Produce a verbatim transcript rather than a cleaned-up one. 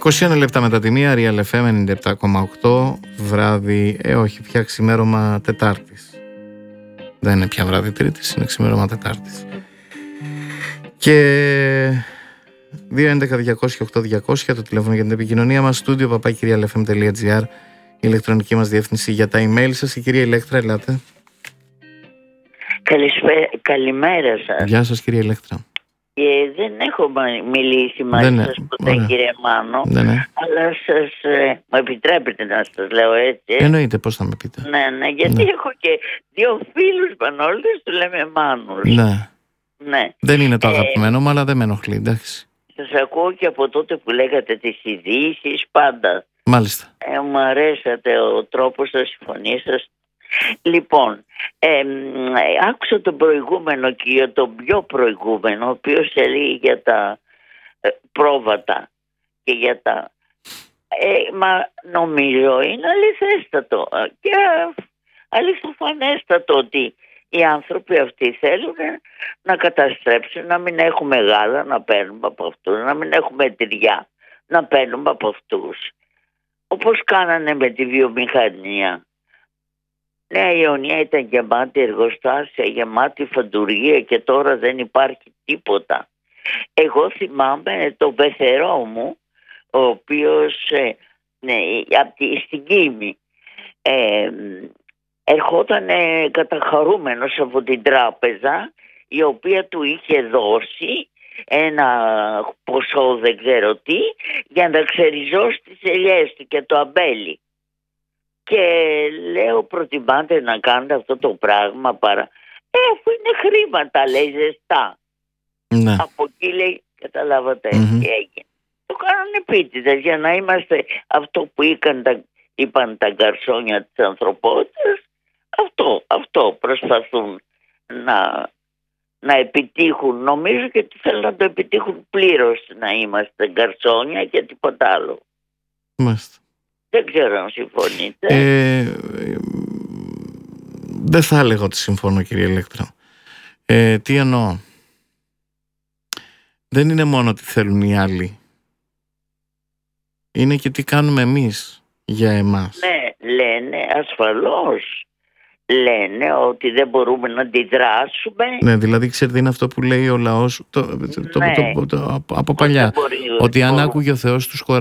είκοσι ένα λεπτά μετά τη μία, Real εφ εμ ενενήντα επτά κόμμα οκτώ, βράδυ, ε όχι πια ξημέρωμα Τετάρτης. Δεν είναι πια βράδυ Τρίτης, είναι ξημέρωμα Τετάρτης. Και δύο έντεκα διακόσια οκτώ διακόσια το τηλέφωνο για την επικοινωνία μας, στούντιο παπάκι real f m dot g r, η ηλεκτρονική μας διεύθυνση για τα email σας. Η κυρία Ηλέκτρα, ελάτε. Καλησπέρα, καλημέρα σας. Γεια σας κυρία Ηλέκτρα. Ε, δεν έχω μιλήσει μαζί δεν σας ποτέ, κύριε Μάνο, δεν ναι. αλλά σας, ε, μου επιτρέπετε να σας λέω έτσι. Εννοείται, πώς θα με πείτε. Ναι, ναι, γιατί ναι. έχω και δύο φίλους Πανόλτες, του λέμε Μάνους. Ναι. ναι. Δεν είναι το ε, αγαπημένο μου, αλλά δεν με ενοχλεί, εντάξει. Σας ακούω και από τότε που λέγατε τις ειδήσεις πάντα. Μάλιστα. Ε, μου αρέσατε ο τρόπος σας, η φωνή σας. Λοιπόν, ε, άκουσα τον προηγούμενο και για τον πιο προηγούμενο, ο οποίος έλεγε για τα ε, πρόβατα και για τα... Ε, μα νομίζω είναι αληθέστατο και αληθοφανέστατο ότι οι άνθρωποι αυτοί θέλουν να καταστρέψουν, να μην έχουμε γάλα να παίρνουμε από αυτούς, να μην έχουμε τυριά να παίρνουμε από αυτούς. Όπως κάνανε με τη βιομηχανία. Νέα Ιωνία ήταν γεμάτη εργοστάσια, γεμάτη φαντουργία και τώρα δεν υπάρχει τίποτα. Εγώ θυμάμαι τον πεθερό μου, ο οποίος ε, ναι, από τη, στην Κίμη ε, ερχόταν ε, καταχαρούμενος από την τράπεζα, η οποία του είχε δώσει ένα ποσό δεν ξέρω τι για να ξεριζώσει τις ελιές του και το αμπέλι. Και λέω, προτιμάτε να κάνετε αυτό το πράγμα παρά... Ε, αφού είναι χρήματα, λέει, ζεστά. Ναι. Από εκεί, λέει, καταλάβατε, Mm-hmm. τι έγινε. Το κάνανε επίτηδες για να είμαστε αυτό που είπαν τα, είπαν τα γκαρσόνια της ανθρωπότητας. Αυτό, αυτό προσπαθούν να, να επιτύχουν. Νομίζω και ότι θέλουν να το επιτύχουν πλήρως, να είμαστε γκαρσόνια και τίποτα άλλο. Μάλιστα. Δεν ξέρω αν συμφωνείτε. Ε, δεν θα έλεγα ότι συμφωνώ, κύριε Ηλέκτρα. Ε, τι εννοώ. Δεν είναι μόνο ότι θέλουν οι άλλοι. Είναι και τι κάνουμε εμείς για εμάς. Ναι, λένε ασφαλώς. Λένε ότι δεν μπορούμε να αντιδράσουμε. Ναι, δηλαδή ξέρετε, είναι αυτό που λέει ο λαός το, το, ναι. το, το, το, το, από παλιά. Ότι αν άκουγε ο Θεός τους